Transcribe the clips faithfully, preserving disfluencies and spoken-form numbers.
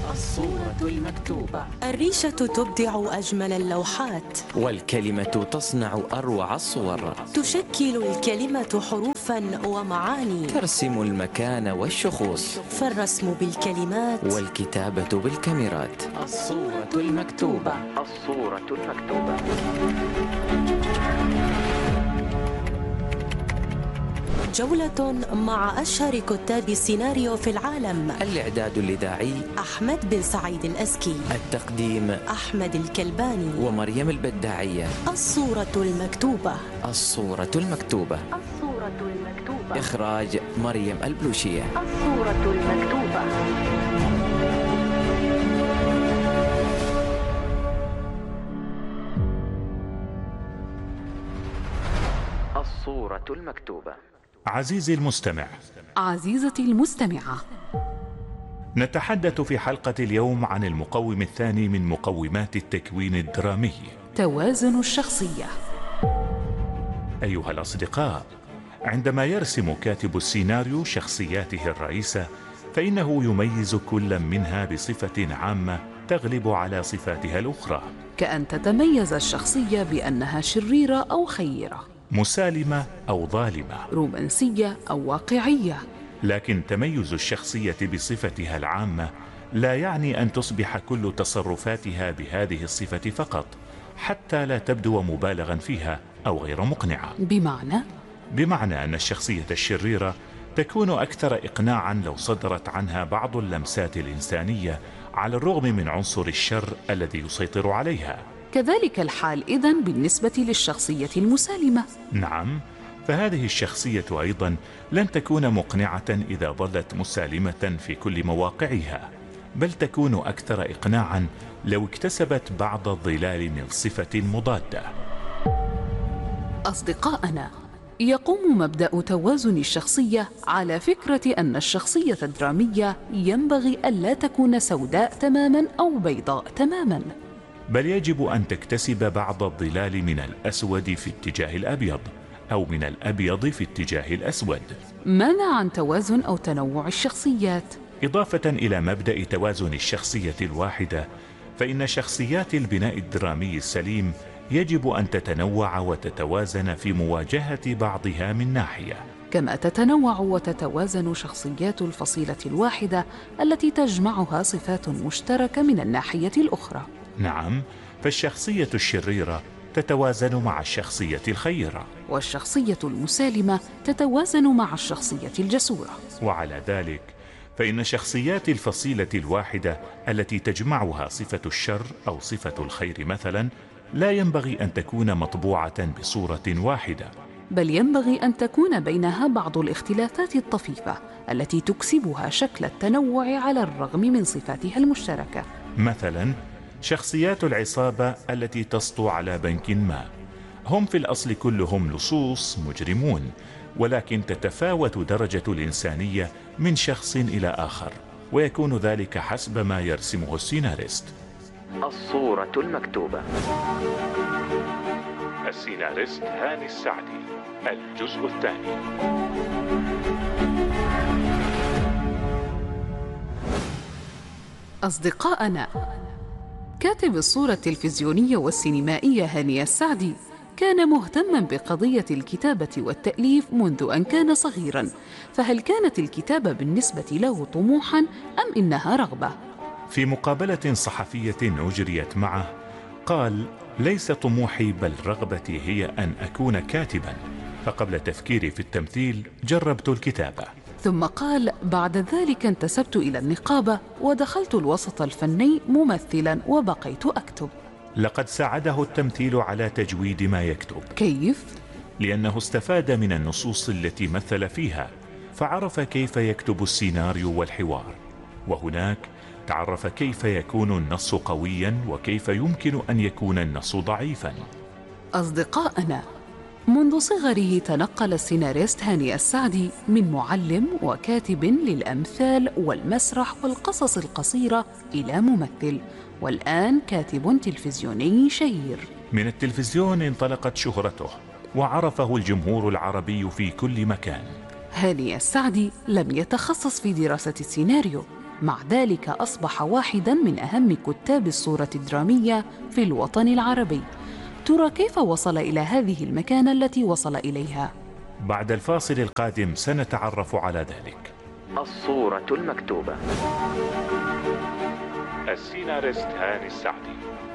الصورة المكتوبة. الريشة تبدع أجمل اللوحات، والكلمة تصنع أروع الصور. تشكل الكلمة حروفا ومعاني، ترسم المكان والشخوص، فالرسم بالكلمات والكتابة بالكاميرات. الصورة المكتوبة. الصورة المكتوبة. جولة مع أشهر كتاب السيناريو في العالم. الإعداد الإذاعي أحمد بن سعيد الأزكي، التقديم أحمد الكلباني ومريم البداعية. الصورة المكتوبة. الصورة المكتوبة. الصورة المكتوبة. إخراج مريم البلوشية. الصورة المكتوبة. الصورة المكتوبة. عزيزي المستمع، عزيزتي المستمعة، نتحدث في حلقة اليوم عن المقوم الثاني من مقومات التكوين الدرامي، توازن الشخصية. أيها الأصدقاء، عندما يرسم كاتب السيناريو شخصياته الرئيسة فإنه يميز كل منها بصفة عامة تغلب على صفاتها الأخرى، كأن تتميز الشخصية بأنها شريرة أو خيرة، مسالمة أو ظالمة، رومانسية أو واقعية. لكن تميز الشخصية بصفتها العامة لا يعني أن تصبح كل تصرفاتها بهذه الصفة فقط، حتى لا تبدو مبالغا فيها أو غير مقنعة. بمعنى؟ بمعنى أن الشخصية الشريرة تكون أكثر إقناعا لو صدرت عنها بعض اللمسات الإنسانية على الرغم من عنصر الشر الذي يسيطر عليها. كذلك الحال إذن بالنسبة للشخصية المسالمة. نعم، فهذه الشخصية أيضا لن تكون مقنعة إذا ظلت مسالمة في كل مواقعها، بل تكون أكثر إقناعا لو اكتسبت بعض الظلال من صفة مضادة. أصدقائنا، يقوم مبدأ توازن الشخصية على فكرة أن الشخصية الدرامية ينبغي ألا تكون سوداء تماما أو بيضاء تماما، بل يجب أن تكتسب بعض الظلال من الأسود في اتجاه الأبيض، أو من الأبيض في اتجاه الأسود. ماذا عن توازن أو تنوع الشخصيات؟ إضافة إلى مبدأ توازن الشخصية الواحدة، فإن شخصيات البناء الدرامي السليم يجب أن تتنوع وتتوازن في مواجهة بعضها من ناحية، كما تتنوع وتتوازن شخصيات الفصيلة الواحدة التي تجمعها صفات مشتركة من الناحية الأخرى. نعم، فالشخصية الشريرة تتوازن مع الشخصية الخيرة، والشخصية المسالمة تتوازن مع الشخصية الجسورة. وعلى ذلك فإن شخصيات الفصيلة الواحدة التي تجمعها صفة الشر أو صفة الخير مثلا لا ينبغي أن تكون مطبوعة بصورة واحدة، بل ينبغي أن تكون بينها بعض الاختلافات الطفيفة التي تكسبها شكل التنوع على الرغم من صفاتها المشتركة. مثلا شخصيات العصابة التي تسطو على بنك ما، هم في الأصل كلهم لصوص مجرمون، ولكن تتفاوت درجة الإنسانية من شخص إلى آخر، ويكون ذلك حسب ما يرسمه السيناريست. الصورة المكتوبة. السيناريست هاني السعدي، الجزء الثاني. أصدقائنا، كاتب الصورة التلفزيونية والسينمائية هاني السعدي كان مهتما بقضية الكتابة والتأليف منذ أن كان صغيرا، فهل كانت الكتابة بالنسبة له طموحا أم إنها رغبة؟ في مقابلة صحفية أجريت معه قال: ليس طموحي بل رغبتي هي أن أكون كاتبا، فقبل تفكيري في التمثيل جربت الكتابة. ثم قال: بعد ذلك انتسبت إلى النقابة ودخلت الوسط الفني ممثلا وبقيت أكتب. لقد ساعده التمثيل على تجويد ما يكتب. كيف؟ لأنه استفاد من النصوص التي مثل فيها، فعرف كيف يكتب السيناريو والحوار، وهناك تعرف كيف يكون النص قويا وكيف يمكن أن يكون النص ضعيفا. أصدقائنا، منذ صغره تنقل السيناريست هاني السعدي من معلم وكاتب للأمثال والمسرح والقصص القصيرة إلى ممثل، والآن كاتب تلفزيوني شهير. من التلفزيون انطلقت شهرته وعرفه الجمهور العربي في كل مكان. هاني السعدي لم يتخصص في دراسة السيناريو، مع ذلك أصبح واحداً من أهم كتاب الصورة الدرامية في الوطن العربي. ترى كيف وصل إلى هذه المكانة التي وصل إليها؟ بعد الفاصل القادم سنتعرف على ذلك. الصورة المكتوبة. السيناريست هاني السعدي.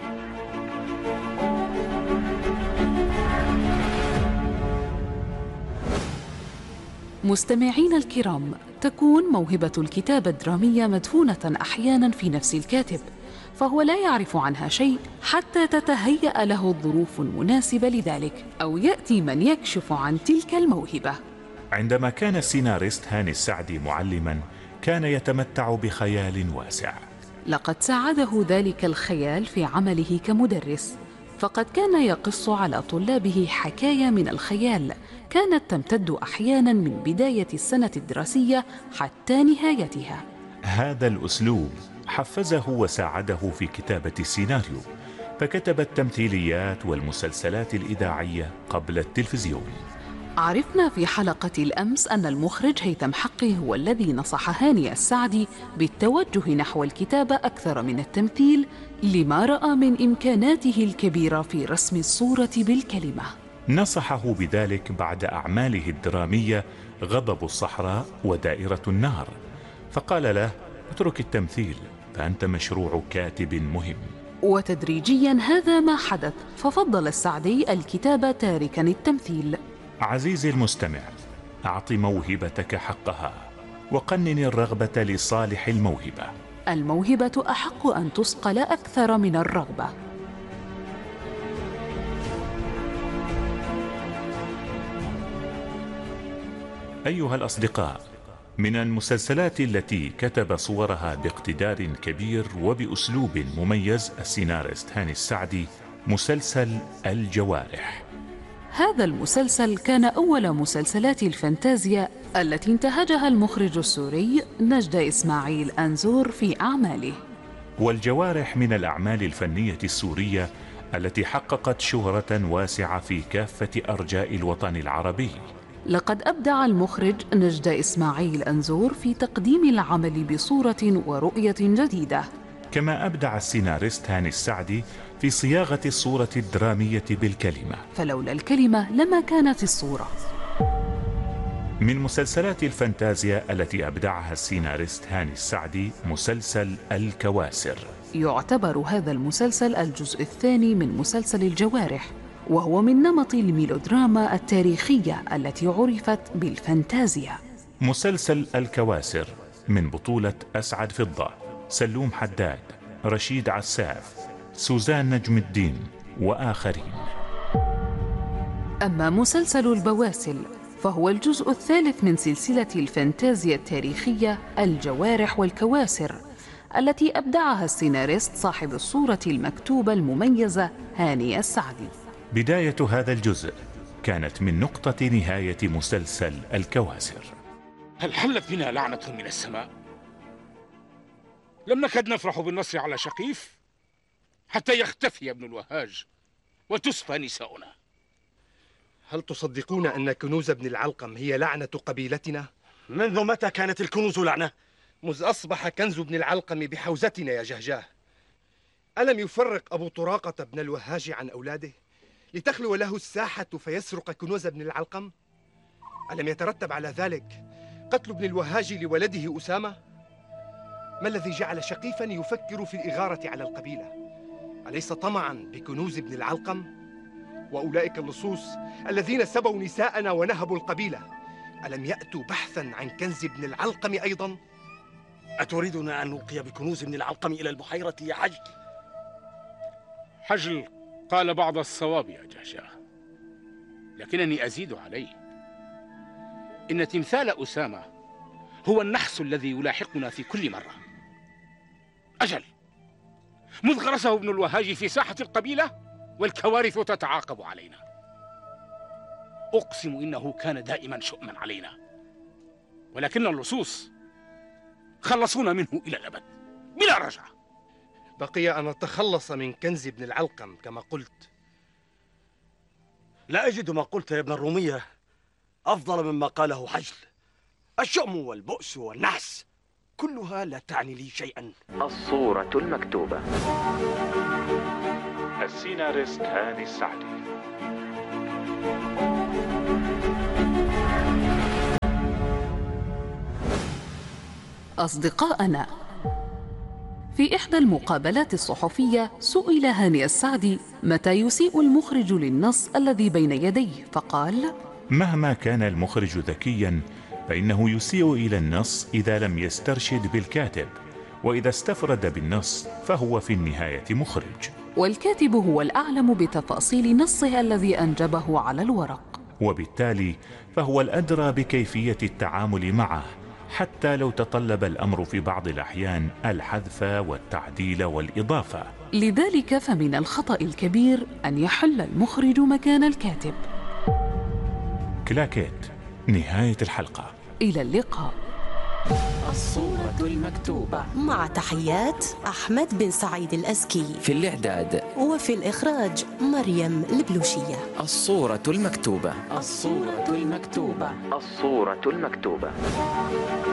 مستمعين الكرام، تكون موهبة الكتابة الدرامية مدفونة أحيانا في نفس الكاتب، فهو لا يعرف عنها شيء حتى تتهيأ له الظروف المناسبة لذلك، أو يأتي من يكشف عن تلك الموهبة. عندما كان السيناريست هاني السعدي معلما، كان يتمتع بخيال واسع. لقد ساعده ذلك الخيال في عمله كمدرس، فقد كان يقص على طلابه حكاية من الخيال كانت تمتد أحيانا من بداية السنة الدراسية حتى نهايتها. هذا الأسلوب حفزه وساعده في كتابة السيناريو، فكتب التمثيليات والمسلسلات الإذاعية قبل التلفزيون. عرفنا في حلقة الأمس أن المخرج هيثم حقي هو الذي نصح هاني السعدي بالتوجه نحو الكتابة أكثر من التمثيل، لما رأى من إمكاناته الكبيرة في رسم الصورة بالكلمة. نصحه بذلك بعد أعماله الدرامية غضب الصحراء ودائرة النار، فقال له: اترك التمثيل فأنت مشروع كاتب مهم. وتدريجيا هذا ما حدث، ففضل السعدي الكتابة تاركا التمثيل. عزيزي المستمع، أعط موهبتك حقها وقنن الرغبة لصالح الموهبة. الموهبة أحق أن تصقل أكثر من الرغبة. أيها الأصدقاء، من المسلسلات التي كتب صورها باقتدار كبير وبأسلوب مميز السيناريست هاني السعدي مسلسل الجوارح. هذا المسلسل كان أول مسلسلات الفانتازيا التي انتهجها المخرج السوري نجد إسماعيل أنزور في أعماله. والجوارح من الأعمال الفنية السورية التي حققت شهرة واسعة في كافة أرجاء الوطن العربي. لقد أبدع المخرج نجد إسماعيل أنزور في تقديم العمل بصورة ورؤية جديدة، كما أبدع السيناريست هاني السعدي في صياغة الصورة الدرامية بالكلمة، فلولا الكلمة لما كانت الصورة. من مسلسلات الفانتازيا التي أبدعها السيناريست هاني السعدي مسلسل الكواسر. يعتبر هذا المسلسل الجزء الثاني من مسلسل الجوارح، وهو من نمط الميلودراما التاريخية التي عرفت بالفانتازيا. مسلسل الكواسر من بطولة أسعد فضة، سلوم حداد، رشيد عساف، سوزان نجم الدين وآخرين. أما مسلسل البواسل فهو الجزء الثالث من سلسلة الفانتازيا التاريخية الجوارح والكواسر، التي أبدعها السيناريست صاحب الصورة المكتوبة المميزة هاني السعدي. بداية هذا الجزء كانت من نقطة نهاية مسلسل الكواسر. هل حلت بنا لعنة من السماء؟ لم نكد نفرح بالنصر على شقيف حتى يختفي ابن الوهاج وتصفى نساؤنا. هل تصدقون أن كنوز ابن العلقم هي لعنة قبيلتنا؟ منذ متى كانت الكنوز لعنة؟ مذ أصبح كنز ابن العلقم بحوزتنا يا جهجاه. ألم يفرق أبو طراقة ابن الوهاج عن أولاده لتخلو له الساحة فيسرق كنوز ابن العلقم؟ ألم يترتب على ذلك قتل ابن الوهاج لولده أسامة؟ ما الذي جعل شقيفا يفكر في الإغارة على القبيلة؟ أليس طمعا بكنوز ابن العلقم؟ وأولئك اللصوص الذين سبوا نساءنا ونهبوا القبيلة ألم يأتوا بحثا عن كنز ابن العلقم أيضا؟ أتريدنا أن نلقي بكنوز ابن العلقم إلى البحيرة يا حجل؟ حجل قال بعض الصواب يا جهجاه، لكنني أزيد عليه. إن تمثال أسامة هو النحس الذي يلاحقنا في كل مرة. أجل، مذ غرسه ابن الوهاج في ساحة القبيلة والكوارث تتعاقب علينا. أقسم إنه كان دائما شؤما علينا، ولكن اللصوص خلصونا منه إلى الأبد بلا رجعة. بقي أن نتخلص من كنز ابن العلقم كما قلت. لا أجد ما قلت يا ابن الرومية أفضل مما قاله حجل. الشؤم والبؤس والنحس كلها لا تعني لي شيئا. الصورة المكتوبة. السيناريست هاني السعدي. أصدقائنا، في إحدى المقابلات الصحفية سئل هاني السعدي متى يسيء المخرج للنص الذي بين يديه، فقال: مهما كان المخرج ذكيا فإنه يسيء إلى النص إذا لم يسترشد بالكاتب، وإذا استفرد بالنص فهو في النهاية مخرج، والكاتب هو الأعلم بتفاصيل نصه الذي أنجبه على الورق، وبالتالي فهو الأدرى بكيفية التعامل معه، حتى لو تطلب الأمر في بعض الأحيان الحذف والتعديل والإضافة. لذلك فمن الخطأ الكبير أن يحل المخرج مكان الكاتب. كلاكيت، نهاية الحلقة. إلى اللقاء. الصورة المكتوبة، مع تحيات أحمد بن سعيد الأزكي، في الإعداد وفي الإخراج مريم البلوشية. الصورة المكتوبة. الصورة المكتوبة. الصورة المكتوبة.